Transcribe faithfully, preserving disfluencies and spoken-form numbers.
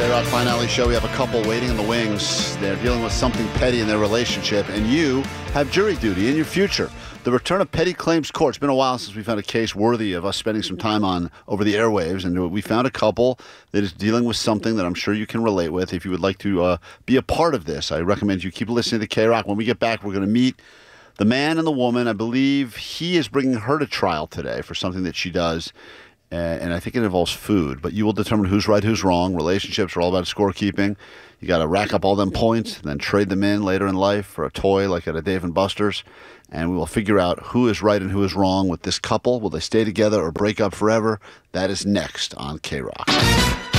K-Rock Fine Alley Show. We have a couple waiting in the wings. They're dealing with something petty in their relationship, and you have jury duty in your future. The return of petty claims court. It's been a while since we found a case worthy of us spending some time on over the airwaves, and we found a couple that is dealing with something that I'm sure you can relate with. If you would like to uh, be a part of this, I recommend you keep listening to K-Rock. When we get back, we're going to meet the man and the woman. I believe he is bringing her to trial today for something that she does. Uh, and I think it involves food, but you will determine who's right, who's wrong. Relationships are all about scorekeeping. You got to rack up all them points and then trade them in later in life for a toy like at a Dave and Buster's. And we will figure out who is right and who is wrong with this couple. Will they stay together or break up forever? That is next on K-Rock.